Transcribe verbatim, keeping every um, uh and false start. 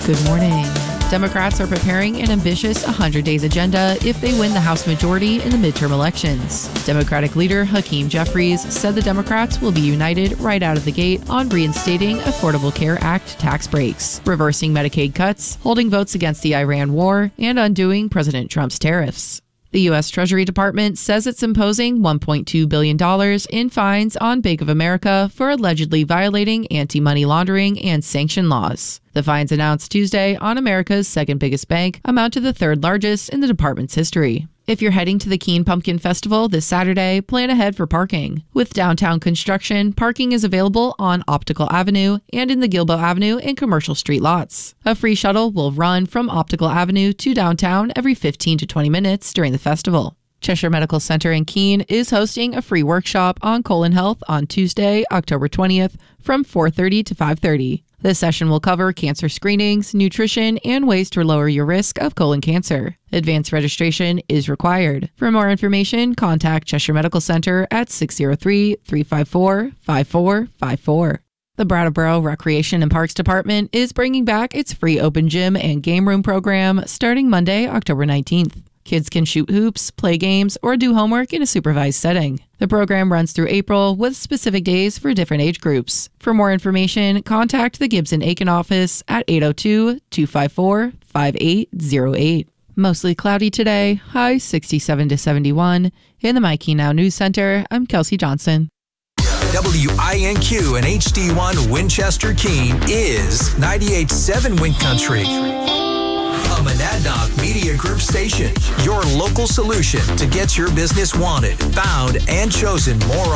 Good morning. Democrats are preparing an ambitious one hundred days agenda if they win the House majority in the midterm elections. Democratic leader Hakeem Jeffries said the Democrats will be united right out of the gate on reinstating Affordable Care Act tax breaks, reversing Medicaid cuts, holding votes against the Iran war, and undoing President Trump's tariffs. The U S Treasury Department says it's imposing one point two billion dollars in fines on Bank of America for allegedly violating anti-money laundering and sanction laws. The fines announced Tuesday on America's second biggest bank amount to the third largest in the department's history. If you're heading to the Keene Pumpkin Festival this Saturday, plan ahead for parking. With downtown construction, parking is available on Optical Avenue and in the Gilboa Avenue and Commercial Street lots. A free shuttle will run from Optical Avenue to downtown every fifteen to twenty minutes during the festival. Cheshire Medical Center in Keene is hosting a free workshop on colon health on Tuesday, October twentieth from four thirty to five thirty. This session will cover cancer screenings, nutrition, and ways to lower your risk of colon cancer. Advanced registration is required. For more information, contact Cheshire Medical Center at six oh three, three five four, five four five four. The Brattleboro Recreation and Parks Department is bringing back its free open gym and game room program starting Monday, October nineteenth. Kids can shoot hoops, play games, or do homework in a supervised setting. The program runs through April with specific days for different age groups. For more information, contact the Gibson-Aiken office at eight oh two, two five four, five eight oh eight. Mostly cloudy today, high sixty-seven to seventy-one. In the My Key Now News Center, I'm Kelsey Johnson. W I N Q and H D one Winchester Keene is ninety-eight point seven Wind Country. A Monadnock Media Group station, your local solution to get your business wanted, found, and chosen more